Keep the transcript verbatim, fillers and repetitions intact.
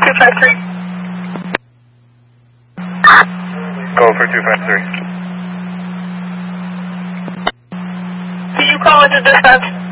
two five three. Go for two five three. Can you call into dispatch?